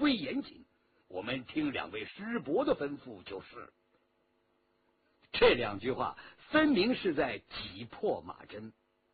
规严谨，我们听两位师伯的吩咐就是。这两句话分明是在挤破马真。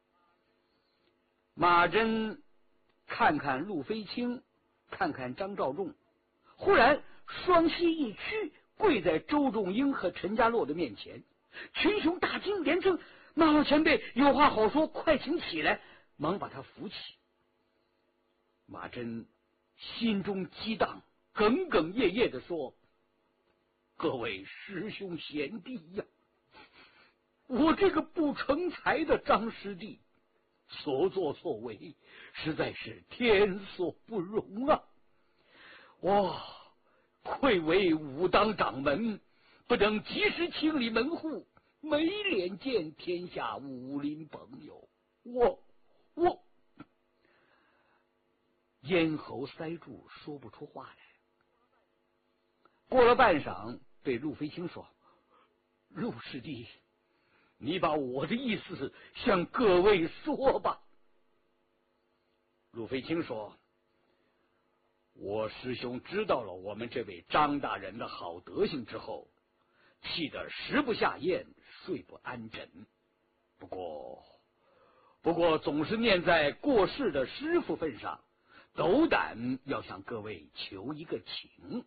马真看看陆飞清，看看张召仲，忽然双膝一屈，跪在周仲英和陈家洛的面前。群雄大惊，连称：“马老前辈有话好说，快请起来！”忙把他扶起。马真心中激荡，哽哽咽咽地说：“各位师兄贤弟呀，我这个不成才的张师弟，所作所为实在是天所不容啊！我愧为武当掌门，不能及时清理门户，没脸见天下武林朋友。我咽喉塞住，说不出话来。过了半晌，对陆飞清说：“陆师弟，你把我的意思向各位说吧。”陆飞清说：“我师兄知道了我们这位张大人的好德行之后，气得食不下咽，睡不安枕。不过总是念在过世的师傅份上，斗胆要向各位求一个情。”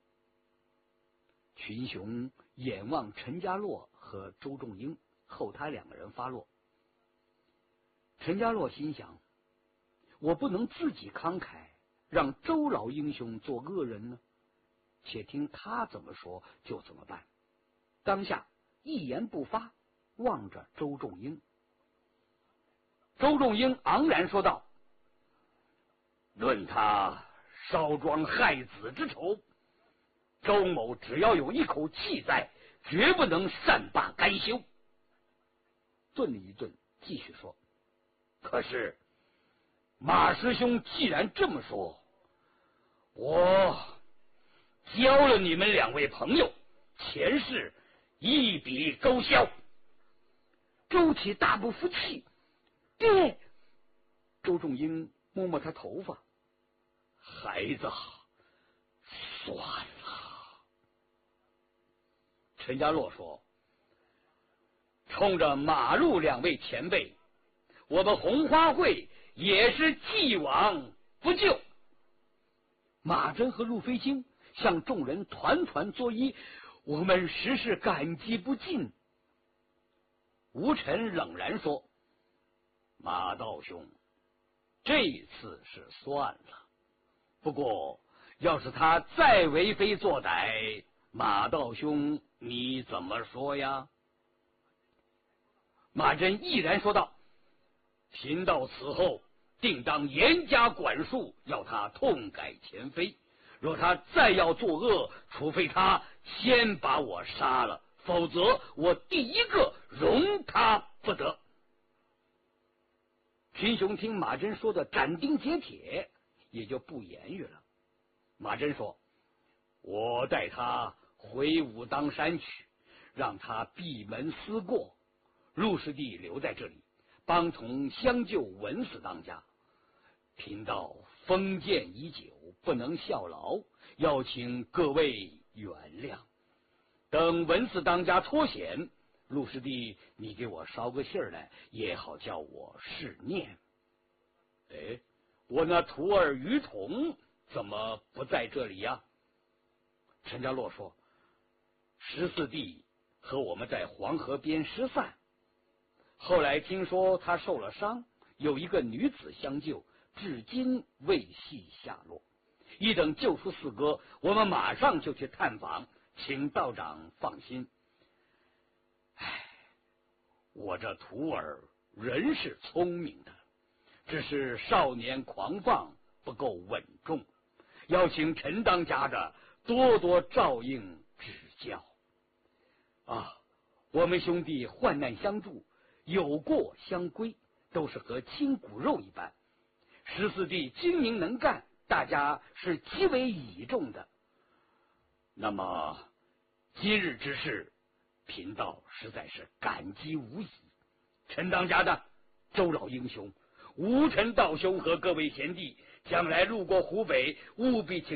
群雄眼望陈家洛和周仲英，后他两个人发落。陈家洛心想：我不能自己慷慨，让周老英雄做恶人呢，且听他怎么说就怎么办。当下一言不发，望着周仲英。周仲英昂然说道：“论他烧庄害子之仇，周某只要有一口气在，绝不能善罢甘休。”顿了一顿，继续说：“可是马师兄既然这么说，我交了你们两位朋友，前世一笔勾销。”周启大不服气：“爹！”周仲英摸摸他头发：“孩子，算了。”陈家洛说：“冲着马路两位前辈，我们红花会也是既往不咎。”马真和陆飞清向众人团团作揖：“我们实是感激不尽。”吴尘冷然说：“马道兄，这次是算了，不过要是他再为非作歹，马道兄你怎么说呀？”马真毅然说道：“贫道此后定当严加管束，要他痛改前非。若他再要作恶，除非他先把我杀了，否则我第一个容他不得。”群雄听马真说的斩钉截铁，也就不言语了。马真说：“我带他回武当山去，让他闭门思过。陆师弟留在这里，帮同相救文死当家。贫道封建已久，不能效劳，要请各位原谅。等文死当家脱险，陆师弟你给我捎个信儿来，也好叫我试念。”哎，我那徒儿于统怎么不在这里呀？陈家洛说：“十四弟和我们在黄河边失散，后来听说他受了伤，有一个女子相救，至今未系下落。一等救出四哥，我们马上就去探访，请道长放心。唉，我这徒儿人是聪明的，只是少年狂放，不够稳重，要请陈当家的多多照应指教。啊，我们兄弟患难相助，有过相归，都是和亲骨肉一般。十四弟精明能干，大家是极为倚重的。那么今日之事，贫道实在是感激无已。陈当家的，周老英雄，吴陈道兄和各位贤弟，将来路过湖北，务必请